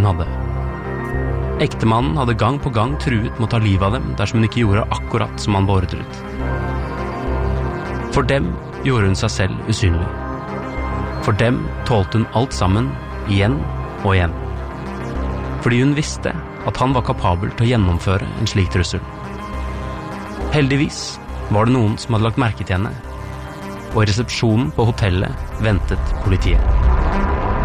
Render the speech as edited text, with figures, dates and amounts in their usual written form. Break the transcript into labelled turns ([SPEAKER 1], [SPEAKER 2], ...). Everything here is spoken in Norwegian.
[SPEAKER 1] hun hadde. Ektemannen hadde gang på gang truet med å ta livet av dem dersom hun ikke gjorde akkurat som han beordret. For dem gjorde hun seg selv usynlig. For dem tålte hun alt sammen, igjen og igjen. Fordi hun visste at han var kapabel til å gjennomføre en slik trussel. Heldigvis var det noen som hadde lagt merke til henne, og i resepsjonen på hotellet ventet politiet.